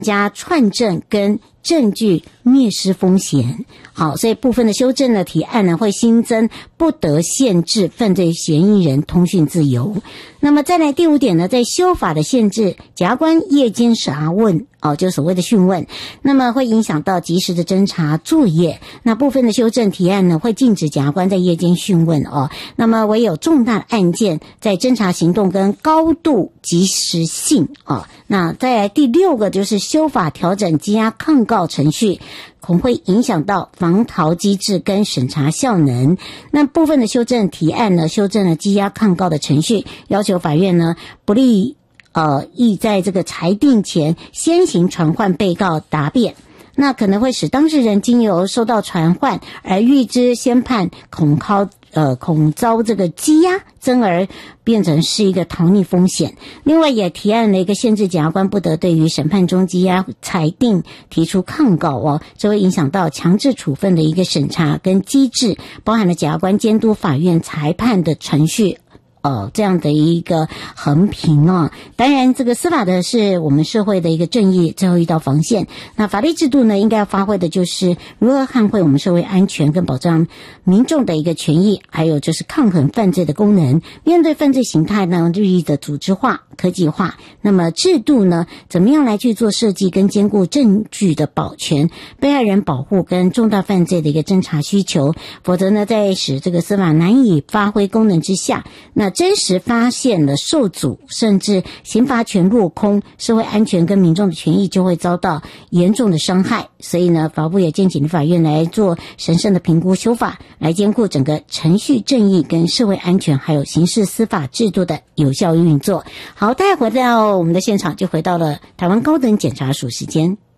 加串证跟证据灭失风险。好，所以部分的修正的提案呢，会新增不得限制犯罪嫌疑人通讯自由。那么再来第5点呢，在修法的限制检察官夜间查问，就所谓的讯问，那么会影响到及时的侦查作业。那部分的修正提案呢，会禁止检察官在夜间讯问那么唯有重大案件在侦查行动跟高度及时性那再来第6个就是修法调整羁押抗告程序，恐会影响到防逃机制跟审查效能。那部分的修正提案呢，修正了羁押抗告的程序，要求法院呢不利意在这个裁定前先行传唤被告答辩，那可能会使当事人经由收到传唤而预知先判恐遭这个羁押，增而变成是一个逃匿风险。另外也提案了一个限制检察官不得对于审判中羁押裁定提出抗告这会影响到强制处分的一个审查跟机制，包含了检察官监督法院裁判的程序这样的一个衡平当然这个司法的是我们社会的一个正义最后一道防线，那法律制度呢应该要发挥的就是如何捍卫我们社会安全跟保障民众的一个权益，还有就是抗衡犯罪的功能。面对犯罪形态呢日益的组织化科技化，那么制度呢怎么样来去做设计跟兼顾证据的保全、被害人保护跟重大犯罪的一个侦查需求，否则呢在使这个司法难以发挥功能之下，那真实发现了受阻，甚至刑罚权落空，社会安全跟民众的权益就会遭到严重的伤害。所以呢，法务部也建请法院来做审慎的评估修法，来兼顾整个程序正义跟社会安全，还有刑事司法制度的有效运作。好，大家回到我们的现场，就回到了台湾高等检察署时间。